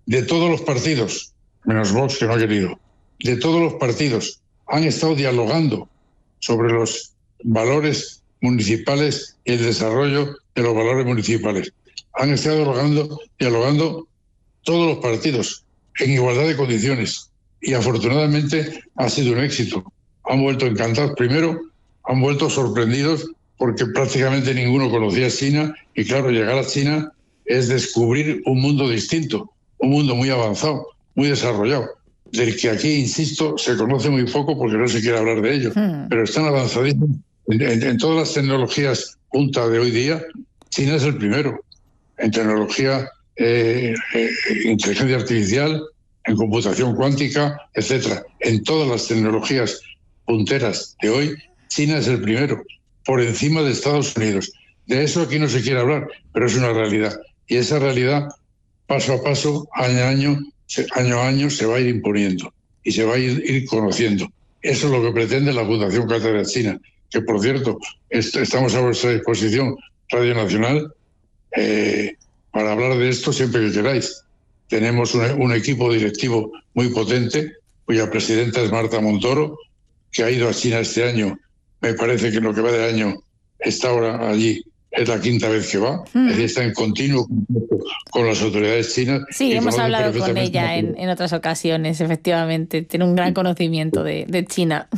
de todos los partidos, menos Vox, que no ha querido, de todos los partidos, han estado dialogando sobre los valores municipales y el desarrollo de los valores municipales. Han estado dialogando todos los partidos en igualdad de condiciones y afortunadamente ha sido un éxito. Han vuelto encantados. Primero, han vuelto sorprendidos porque prácticamente ninguno conocía China y claro, llegar a China es descubrir un mundo distinto, un mundo muy avanzado, muy desarrollado, del que aquí, insisto, se conoce muy poco porque no se quiere hablar de ello, pero están avanzadísimos. En todas las tecnologías punta de hoy día, China es el primero. En tecnología, inteligencia artificial, en computación cuántica, etcétera. En todas las tecnologías punteras de hoy, China es el primero, por encima de Estados Unidos. De eso aquí no se quiere hablar, pero es una realidad. Y esa realidad, paso a paso, año a año, se va a ir imponiendo y se va a ir conociendo. Eso es lo que pretende la Fundación Cátedra China, que, por cierto, estamos a vuestra disposición, Radio Nacional, para hablar de esto siempre que queráis. Tenemos un equipo directivo muy potente, cuya presidenta es Marta Montoro, que ha ido a China este año. Me parece que en lo que va de año está ahora allí. Es la quinta vez que va, es decir, está en continuo contacto con las autoridades chinas. Sí, hemos hablado con ella en otras ocasiones, efectivamente. Tiene un gran conocimiento de China.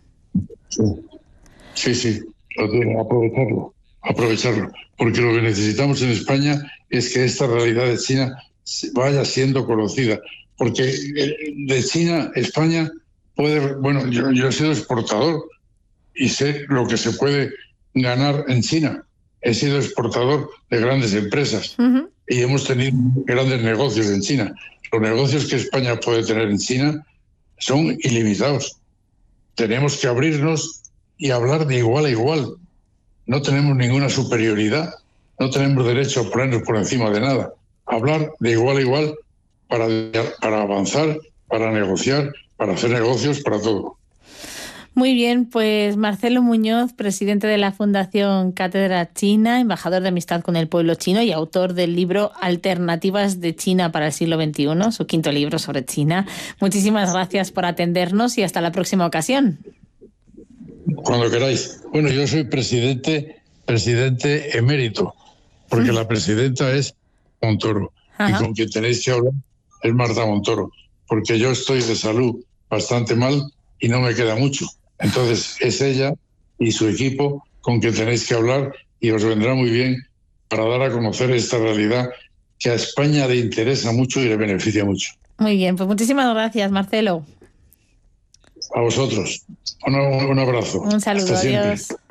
Sí, aprovecharlo. Porque lo que necesitamos en España es que esta realidad de China vaya siendo conocida. Porque de China, España puede... Bueno, yo he sido exportador y sé lo que se puede ganar en China. He sido exportador de grandes empresas y hemos tenido grandes negocios en China. Los negocios que España puede tener en China son ilimitados. Tenemos que abrirnos y hablar de igual a igual. No tenemos ninguna superioridad, no tenemos derecho a ponernos por encima de nada. Hablar de igual a igual para avanzar, para negociar, para hacer negocios, para todo. Muy bien, pues Marcelo Muñoz, presidente de la Fundación Cátedra China, embajador de amistad con el pueblo chino y autor del libro Alternativas de China para el siglo XXI, su quinto libro sobre China. Muchísimas gracias por atendernos y hasta la próxima ocasión. Cuando queráis. Bueno, yo soy presidente emérito, porque la presidenta es Montoro. Ajá. Y con quien tenéis que hablar es Marta Montoro, porque yo estoy de salud bastante mal y no me queda mucho. Entonces es ella y su equipo con quien tenéis que hablar y os vendrá muy bien para dar a conocer esta realidad que a España le interesa mucho y le beneficia mucho. Muy bien, pues muchísimas gracias, Marcelo. A vosotros. Un abrazo. Un saludo, adiós.